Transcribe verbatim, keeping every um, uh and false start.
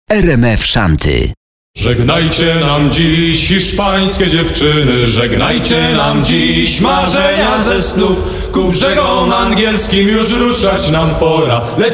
R M F Szanty. Żegnajcie nam dziś hiszpańskie dziewczyny, żegnajcie nam dziś marzenia ze snów. Ku brzegom angielskim już ruszać nam pora.